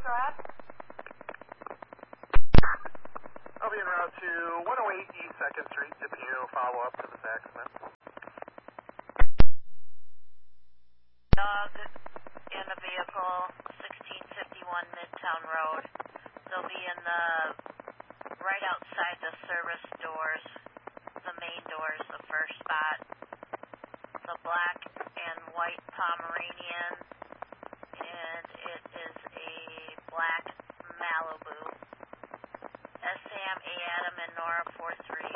go ahead. I'll be en route to 108 East 2nd Street, tipping you follow up to this accident. Dog in a vehicle, 1651 Midtown Road. They'll be in the, right outside the service doors, the main doors, the first spot. The black and white Pomeranian, and it is a black Malibu. Sam, A. Adam, and Nora 43.